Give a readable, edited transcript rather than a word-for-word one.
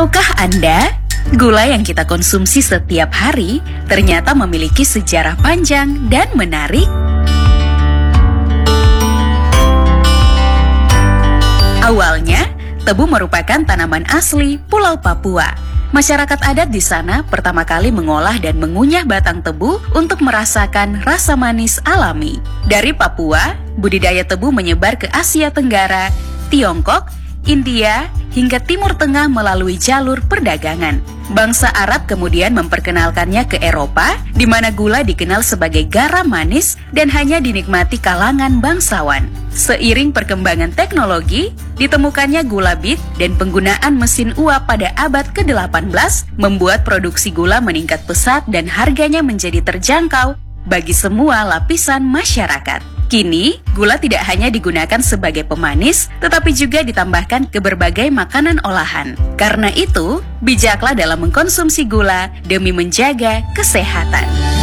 Tahukah Anda, gula yang kita konsumsi setiap hari ternyata memiliki sejarah panjang dan menarik? Awalnya, tebu merupakan tanaman asli Pulau Papua. Masyarakat adat di sana pertama kali mengolah dan mengunyah batang tebu untuk merasakan rasa manis alami. Dari Papua, budidaya tebu menyebar ke Asia Tenggara, Tiongkok, India, hingga Timur Tengah melalui jalur perdagangan. Bangsa Arab kemudian memperkenalkannya ke Eropa, di mana gula dikenal sebagai garam manis dan hanya dinikmati kalangan bangsawan. Seiring perkembangan teknologi, ditemukannya gula bit dan penggunaan mesin uap pada abad ke-18 membuat produksi gula meningkat pesat dan harganya menjadi terjangkau bagi semua lapisan masyarakat. Kini, gula tidak hanya digunakan sebagai pemanis, tetapi juga ditambahkan ke berbagai makanan olahan. Karena itu, bijaklah dalam mengkonsumsi gula demi menjaga kesehatan.